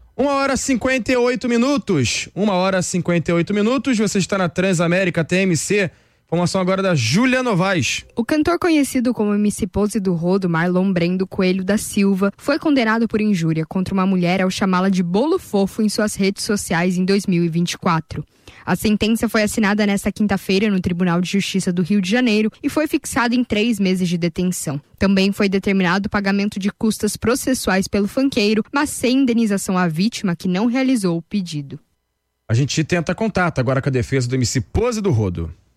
1h58. 1h58. Você está na Transamérica TMC. Informação agora da Júlia Novaes. O cantor conhecido como MC Pose do Rodo, Marlon Brendo Coelho da Silva, foi condenado por injúria contra uma mulher ao chamá-la de bolo fofo em suas redes sociais em 2024. A sentença foi assinada nesta quinta-feira no Tribunal de Justiça do Rio de Janeiro e foi fixada em 3 meses de detenção. Também foi determinado o pagamento de custas processuais pelo funkeiro, mas sem indenização à vítima que não realizou o pedido. A gente tenta contato agora com a defesa do MC Pose do Rodo.